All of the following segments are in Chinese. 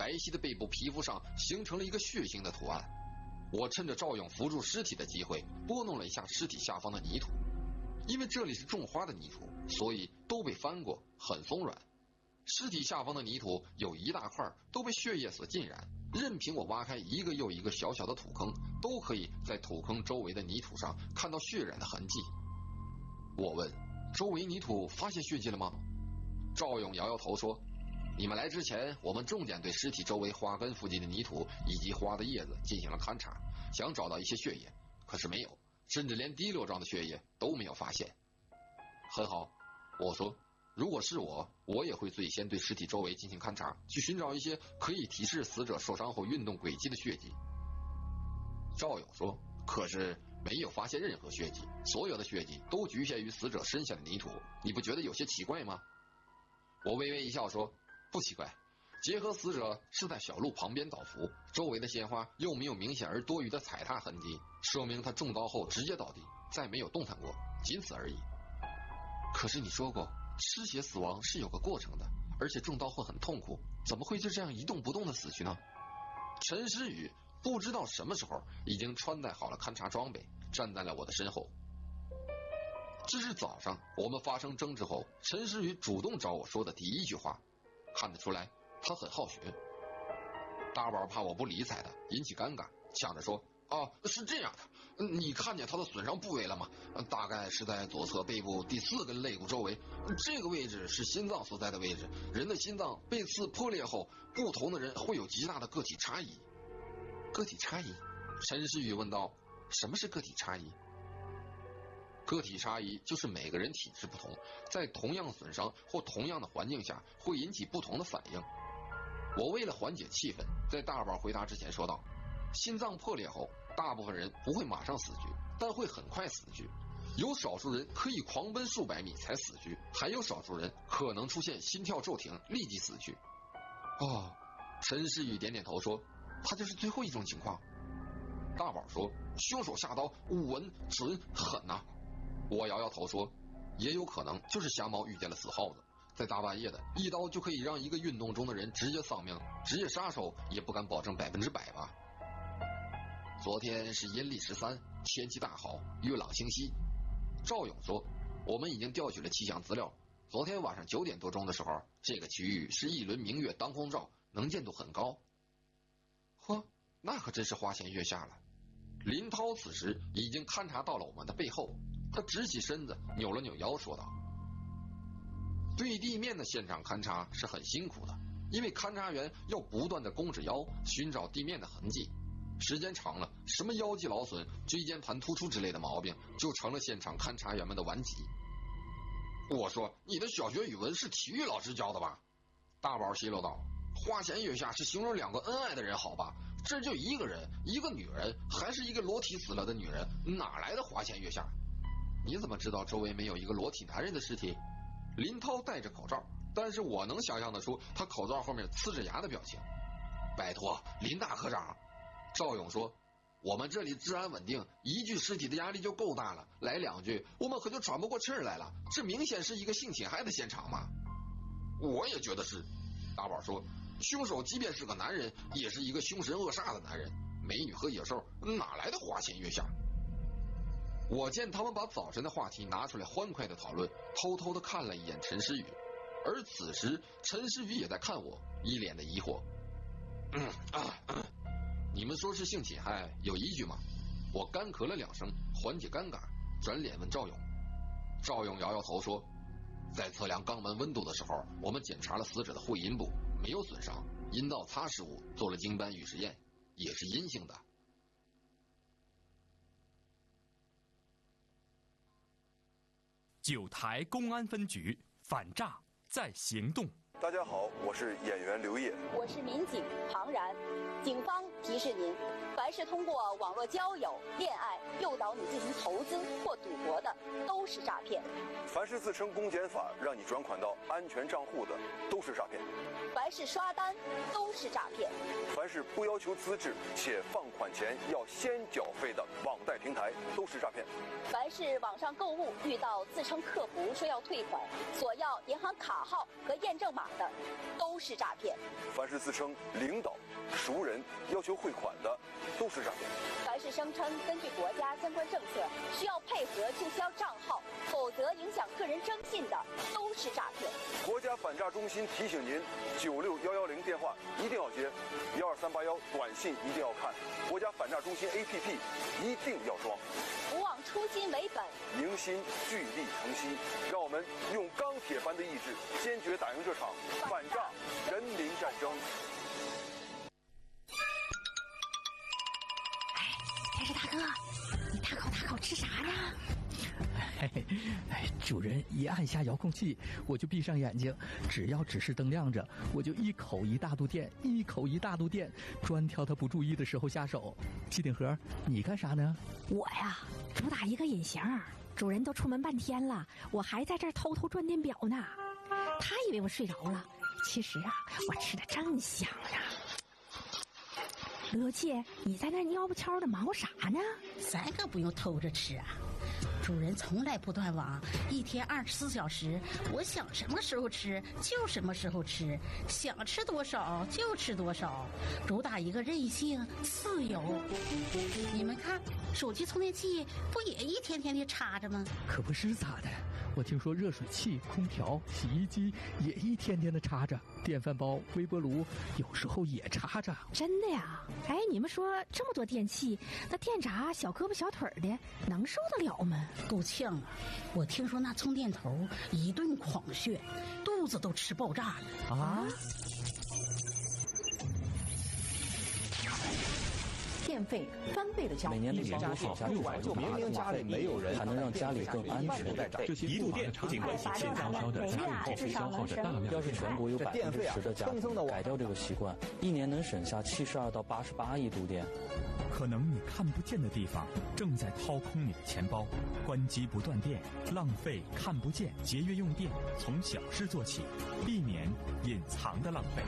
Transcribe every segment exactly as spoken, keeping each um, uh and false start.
白皙的背部皮肤上形成了一个血腥的图案。我趁着赵勇扶住尸体的机会，拨弄了一下尸体下方的泥土，因为这里是种花的泥土，所以都被翻过，很松软。尸体下方的泥土有一大块都被血液所浸染，任凭我挖开一个又一个小小的土坑，都可以在土坑周围的泥土上看到血染的痕迹。我问，周围泥土发现血迹了吗？赵勇摇摇头说，你们来之前，我们重点对尸体周围花根附近的泥土以及花的叶子进行了勘察，想找到一些血液，可是没有，甚至连滴溜状的血液都没有发现。很好，我说，如果是我，我也会最先对尸体周围进行勘察，去寻找一些可以提示死者受伤后运动轨迹的血迹。赵勇说，可是没有发现任何血迹，所有的血迹都局限于死者身下的泥土，你不觉得有些奇怪吗？我微微一笑说，不奇怪，结合死者是在小路旁边倒伏，周围的鲜花又没有明显而多余的踩踏痕迹，说明他中刀后直接倒地，再没有动弹过，仅此而已。可是你说过失血死亡是有个过程的，而且中刀后很痛苦，怎么会就这样一动不动的死去呢？陈诗雨不知道什么时候已经穿戴好了勘察装备，站在了我的身后。这是早上我们发生争执后，陈诗雨主动找我说的第一句话，看得出来他很好学。大宝怕我不理睬他引起尴尬，抢着说，哦，是这样的，你看见他的损伤部位了吗？大概是在左侧背部第四根肋骨周围，这个位置是心脏所在的位置。人的心脏被刺破裂后，不同的人会有极大的个体差异。个体差异？陈诗雨问道，什么是个体差异？个体差异就是每个人体质不同，在同样损伤或同样的环境下会引起不同的反应。我为了缓解气氛，在大宝回答之前说道，心脏破裂后，大部分人不会马上死去，但会很快死去。有少数人可以狂奔数百米才死去，还有少数人可能出现心跳骤停，立即死去。哦，陈诗雨点点头说，他就是最后一种情况。大宝说，凶手下刀稳准狠啊。我摇摇头说，也有可能就是瞎猫遇见了死耗子，在大半夜的一刀就可以让一个运动中的人直接丧命，职业杀手也不敢保证百分之百吧。昨天是阴历十三，天气大好，月朗星稀。赵勇说，我们已经调取了气象资料，昨天晚上九点多钟的时候，这个区域是一轮明月当空照，能见度很高。嚯，那可真是花前月下了。林涛此时已经勘察到了我们的背后，他直起身子，扭了扭腰说道，对地面的现场勘察是很辛苦的，因为勘察员要不断的弓着腰寻找地面的痕迹，时间长了，什么腰肌劳损、椎间盘突出之类的毛病就成了现场勘察员们的顽疾。我说，你的小学语文是体育老师教的吧？大宝奚落道，花前月下是形容两个恩爱的人好吧，这就一个人，一个女人，还是一个裸体死了的女人，哪来的花前月下？你怎么知道周围没有一个裸体男人的尸体？林涛戴着口罩，但是我能想象得出他口罩后面呲着牙的表情。拜托，林大科长。赵勇说，我们这里治安稳定，一具尸体的压力就够大了，来两具我们可就喘不过气来了，这明显是一个性侵害的现场嘛。我也觉得是。大宝说，凶手即便是个男人，也是一个凶神恶煞的男人，美女和野兽哪来的花前月下？我见他们把早晨的话题拿出来欢快的讨论，偷偷的看了一眼陈诗雨，而此时陈诗雨也在看我，一脸的疑惑。嗯啊嗯，你们说是性侵害，有依据吗？我干咳了两声，缓解尴尬，转脸问赵勇。赵勇摇摇头说，在测量肛门温度的时候，我们检查了死者的会阴部，没有损伤，阴道擦拭物做了经斑与实验，也是阴性的。 九台公安分局反诈在行动。 大家好，我是演员刘烨， 我是民警庞然。警方提示您，凡是通过网络交友、恋爱诱导你进行投资或赌博的，都是诈骗。 凡是自称公检法让你转款到安全账户的，都是诈骗。 凡是刷单，都是诈骗。 凡凡是不要求资质且放款前要先缴费的网贷平台都是诈骗。 凡是网上购物遇到自称客服说要退款、索要银行卡号和验证码的，都是诈骗。 凡是自称领导、熟人要求汇款的，都是诈骗。 凡是声称根据国家相关政策需要配合注销账号，否则影响个人征信的，都是诈骗。 国家反诈中心提醒您：九六幺幺零电话一定要接，幺二三八幺短信一定要看，国家反诈中心 A P P 一定要装。 不忘初心为本， 凝心聚力成溪，让我们用钢铁般的意志，坚决打赢这场反诈人民战争。 电视大哥，你大口大口吃啥呢？ 嘿嘿，哎，主人一按下遥控器，我就闭上眼睛，只要指示灯亮着，我就一口一大肚电，一口一大肚电，专挑他不注意的时候下手。机顶盒，你干啥呢？ 我呀，主打一个隐形，主人都出门半天了，我还在这儿偷偷转电表呢。他以为我睡着了，其实啊，我吃的正香呢。乐姐，你在那蔫不悄的忙啥呢？ 咱可不用偷着吃啊。主人从来不断网，一天二十四小时，我想什么时候吃就什么时候吃，想吃多少就吃多少，主打一个任性自由。你们看，手机充电器不也一天天的插着吗？ 可不是咋的，我听说热水器、空调、洗衣机也一天天的插着，电饭煲、微波炉有时候也插着。 真的呀？哎，你们说这么多电器，那电闸小胳膊小腿的能受得了吗？ 够呛啊！我听说那充电头一顿狂炫，肚子都吃爆炸了啊！ 电费翻倍的交， 每年每家省下六百就明明家里没有人，还能让家里更安全。 这些一度电不仅关系现超超的家用后费消耗着大量。 要是全国有百分之十的家庭改掉这个习惯，一年能省下七十二到八十八亿度电。 可能你看不见的地方正在掏空你的钱包，关机不断电，浪费看不见，节约用电，从小事做起，避免隐藏的浪费。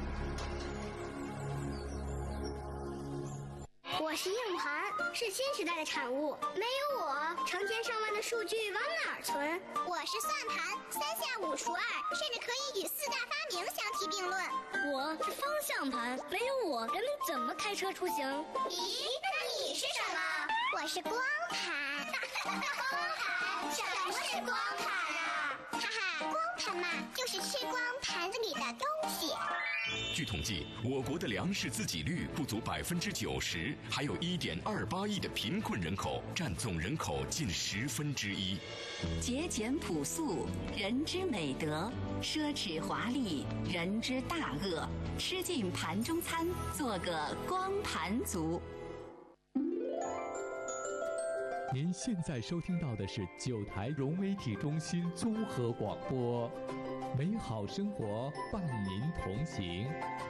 我是硬盘，是新时代的产物。没有我，成千上万的数据往哪儿存？ 我是算盘，三下五除二，甚至可以与四大发明相提并论。 我是方向盘，没有我，人们怎么开车出行？ 咦，那你是什么？我是光盘。光盘？什么是光盘啊？哈哈，光盘嘛，就是吃光盘子里的东西。 据统计，我国的粮食自给率不足百分之九十，还有一点二八亿的贫困人口，占总人口近十分之一。 节俭朴素，人之美德；奢侈华丽，人之大恶。吃尽盘中餐，做个光盘族。 您现在收听到的是九台融媒体中心综合广播，美好生活伴您同行。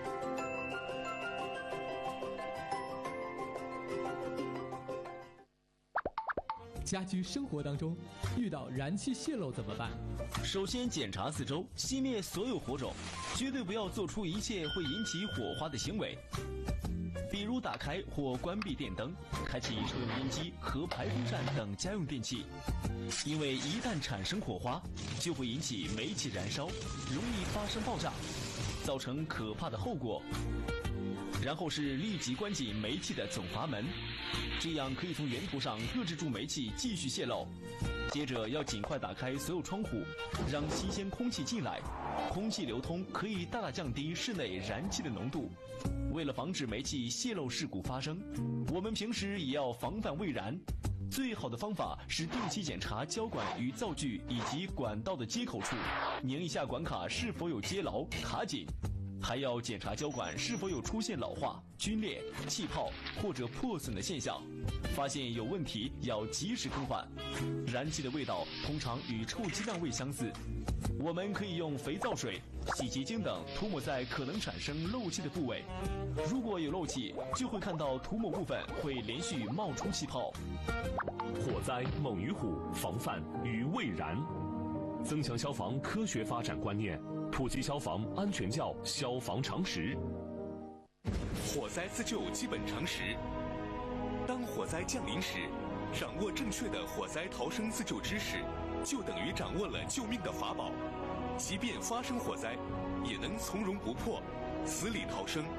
家居生活当中遇到燃气泄漏怎么办？ 首先检查四周，熄灭所有火种，绝对不要做出一切会引起火花的行为，比如打开或关闭电灯，开启抽油烟机和排风扇等家用电器，因为一旦产生火花，就会引起煤气燃烧，容易发生爆炸，造成可怕的后果。然后是立即关紧煤气的总阀门，这样可以从源头上遏制住煤气继续泄漏。接着要尽快打开所有窗户，让新鲜空气进来，空气流通可以大大降低室内燃气的浓度。为了防止煤气泄漏事故发生，我们平时也要防范未燃。最好的方法是定期检查胶管与灶具以及管道的接口处，拧一下管卡是否有接牢、卡紧。还要检查胶管是否有出现老化、皲裂、气泡或者破损的现象，发现有问题要及时更换。燃气的味道通常与臭鸡蛋味相似，我们可以用肥皂水、洗洁精等涂抹在可能产生漏气的部位。如果有漏气，就会看到涂抹部分会连续冒出气泡。 火灾猛于虎，防范于未然。增强消防科学发展观念，普及消防安全教消防常识。 火灾自救基本常识。当火灾降临时，掌握正确的火灾逃生自救知识，就等于掌握了救命的法宝。即便发生火灾，也能从容不迫，死里逃生。